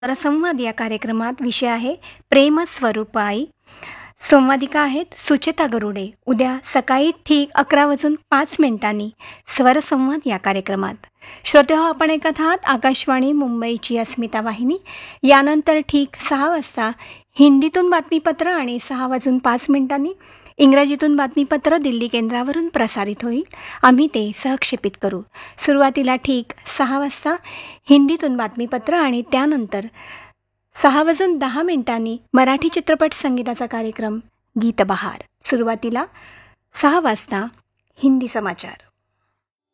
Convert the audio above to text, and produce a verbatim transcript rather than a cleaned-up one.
स्वरसंवाद या कार्यक्रमात विषय आहे प्रेमस्वरूप आई. संवादिका आहेत सुचेता गरुडे. उद्या सकाळी ठीक अकरा वाजून पाच मिनिटांनी स्वरसंवाद या कार्यक्रमात. श्रोते हो, आपण ऐकत आहात आकाशवाणी मुंबईची अस्मिता वाहिनी. यानंतर ठीक सहा वाजता हिंदीतून बातमीपत्र आणि सहा वाजून पाच मिनिटांनी इंग्रजीतून बातमीपत्र दिल्ली केंद्रावरून प्रसारित होईल. आम्ही ते सहक्षेपित करू. सुरुवातीला ठीक सहा वाजता हिंदीतून बातमीपत्र आणि त्यानंतर सहा वाजून दहा मिनिटांनी मराठी चित्रपट संगीताचा कार्यक्रम गीतबहार. सुरुवातीला सहा वाजता हिंदी समाचार.